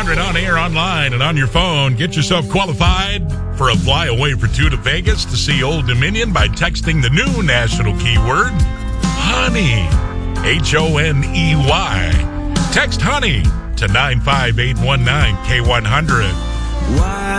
K100 on air, online, and on your phone. Get yourself qualified for a flyaway for two to Vegas to see Old Dominion by texting the new national keyword, HONEY. HONEY. Text HONEY to 95819 K100.